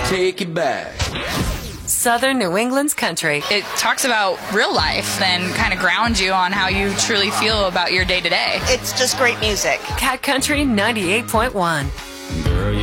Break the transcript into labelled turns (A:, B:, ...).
A: take it back.
B: Southern New England's country.
C: It talks about real life and kind of grounds you on how you truly feel about your day to day.
D: It's just great music.
B: Cat Country 98.1.
A: Girl,